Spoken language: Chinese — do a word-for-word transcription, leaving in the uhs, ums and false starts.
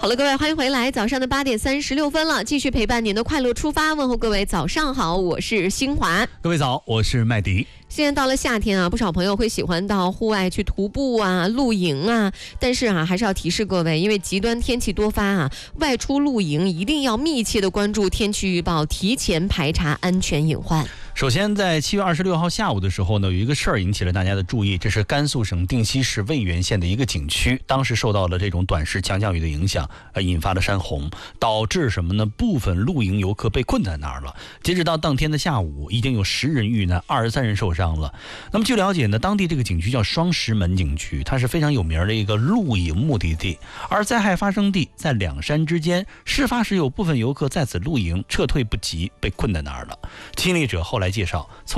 好了，各位，欢迎回来。早上的八点三十六分了，继续陪伴您的快乐出发。问候各位，早上好，我是新华。 各位早，我是麦迪。 现在到了夏天啊，不少朋友会喜欢到户外去徒步啊、露营啊。但是啊，还是要提示各位，因为极端天气多发啊，外出露营一定要密切的关注天气预报，提前排查安全隐患。 首先，在七月二十六号下午的时候呢，有一个事儿引起了大家的注意，这是甘肃省定西市渭源县的一个景区，当时受到了这种短时强降雨的影响，呃，引发了山洪，导致什么呢？部分露营游客被困在那儿了。截止到当天的下午，已经有十人遇难，二十三人受伤了。那么据了解呢，当地这个景区叫双石门景区，它是非常有名的一个露营目的地，而灾害发生地在两山之间，事发时有部分游客在此露营，撤退不及，被困在那儿了。亲历者后来介绍，从